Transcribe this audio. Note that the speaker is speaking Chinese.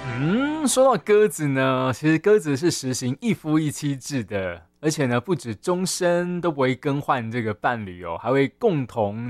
说到鸽子呢，其实鸽子是实行一夫一妻制的，而且呢，不止终身都不会更换这个伴侣哦，还会共同